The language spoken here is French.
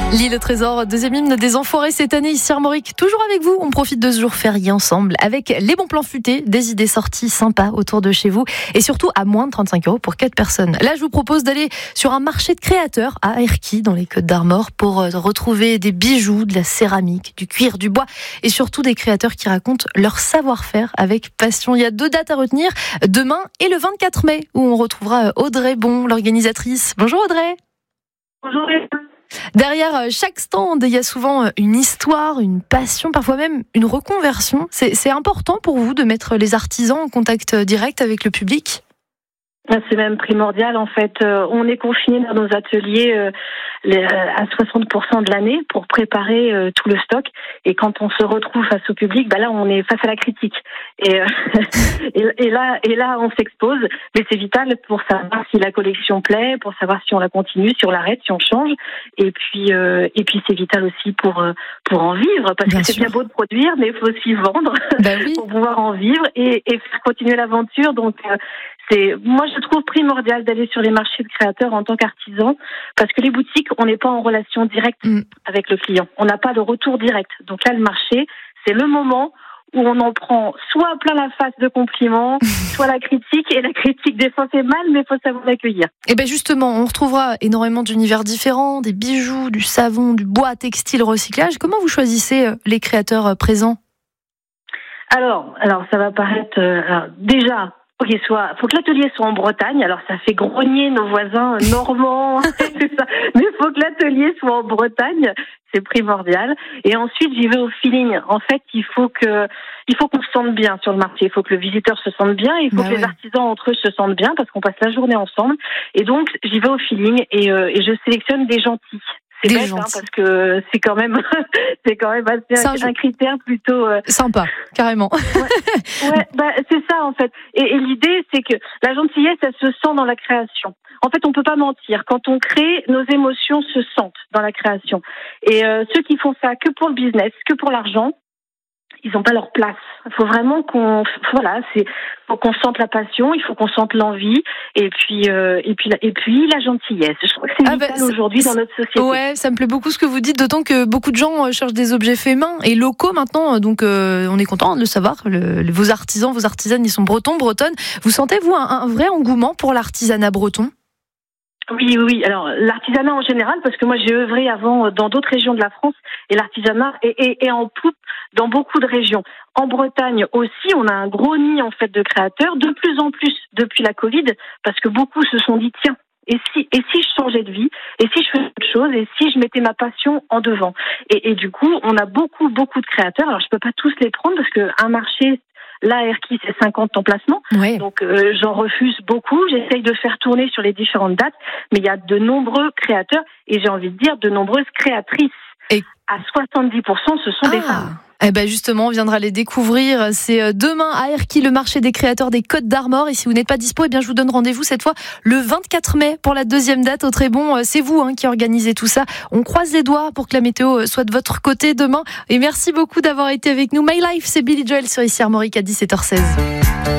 L'île au trésor, deuxième hymne des Enfoirés cette année ici Armorique. Toujours avec vous, on profite de ce jour férié ensemble avec les bons plans futés, des idées sorties sympas autour de chez vous et surtout à moins de 35 € pour 4 personnes. Là, je vous propose d'aller sur un marché de créateurs à Erquy dans les Côtes d'Armor pour retrouver des bijoux, de la céramique, du cuir, du bois et surtout des créateurs qui racontent leur savoir-faire avec passion. Il y a 2 dates à retenir, demain et le 24 mai où on retrouvera Audrey Bon, l'organisatrice. Bonjour Audrey. Bonjour. Derrière chaque stand, il y a souvent une histoire, une passion, parfois même une reconversion. C'est important pour vous de mettre les artisans en contact direct avec le public ? C'est même primordial en fait. On est confinés dans nos ateliers à 60% de l'année pour préparer tout le stock. Et quand on se retrouve face au public, là on est face à la critique. Et là on s'expose. Mais c'est vital pour savoir si la collection plaît, pour savoir si on la continue, si on l'arrête, si on change. Et puis c'est vital aussi pour en vivre, parce que c'est bien beau de produire, mais il faut aussi vendre oui. pour pouvoir en vivre et faire continuer l'aventure. Donc moi, je trouve primordial d'aller sur les marchés de créateurs en tant qu'artisan, parce que les boutiques, on n'est pas en relation directe avec le client. On n'a pas de retour direct. Donc là, le marché, c'est le moment où on en prend soit plein la face de compliments, soit la critique. Et la critique, des fois, fait mal, mais il faut savoir l'accueillir. Et justement, on retrouvera énormément d'univers différents, des bijoux, du savon, du bois, textile, recyclage. Comment vous choisissez les créateurs présents ? Alors, ça va paraître déjà. Faut que l'atelier soit en Bretagne. Alors ça fait grogner nos voisins normands, c'est ça. Mais il faut que l'atelier soit en Bretagne, c'est primordial. Et ensuite j'y vais au feeling. En fait, il faut qu'on se sente bien sur le marché. Il faut que le visiteur se sente bien. Et il faut que les artisans entre eux se sentent bien, parce qu'on passe la journée ensemble. Et donc j'y vais au feeling et je sélectionne des gentils. C'est bête, parce que c'est quand même assez un critère plutôt sympa, carrément. C'est ça en fait. Et l'idée, c'est que la gentillesse, elle se sent dans la création. En fait, on peut pas mentir. Quand on crée, nos émotions se sentent dans la création. Et ceux qui font ça que pour le business, que pour l'argent, ils n'ont pas leur place. Il faut vraiment faut qu'on sente la passion, il faut qu'on sente l'envie, et puis la gentillesse. Je trouve que c'est vital aujourd'hui dans notre société. Ouais, ça me plaît beaucoup ce que vous dites, d'autant que beaucoup de gens cherchent des objets faits main et locaux maintenant. Donc on est content de le savoir. Vos artisans, vos artisanes, ils sont bretons, bretonnes. Vous sentez vous un vrai engouement pour l'artisanat breton ? Oui. Alors, l'artisanat en général, parce que moi, j'ai œuvré avant dans d'autres régions de la France, et l'artisanat est en poupe dans beaucoup de régions. En Bretagne aussi, on a un gros nid, en fait, de créateurs, de plus en plus depuis la Covid, parce que beaucoup se sont dit, tiens, et si je changeais de vie, et si je faisais autre chose, et si je mettais ma passion en devant. Et du coup, on a beaucoup de créateurs. Alors, je peux pas tous les prendre, parce que un marché, là, Erquy, c'est 50 emplacements. Ouais. Donc, j'en refuse beaucoup. J'essaye de faire tourner sur les différentes dates. Mais il y a de nombreux créateurs et j'ai envie de dire de nombreuses créatrices. Et à 70%, ce sont des femmes. Justement, on viendra les découvrir. C'est demain à Erquy, le marché des créateurs des Côtes d'Armor. Et si vous n'êtes pas dispo, je vous donne rendez-vous cette fois le 24 mai pour la deuxième date au Trébon. C'est vous qui organisez tout ça. On croise les doigts pour que la météo soit de votre côté demain. Et merci beaucoup d'avoir été avec nous. My Life, c'est Billy Joel sur ici Armorique à 17h16.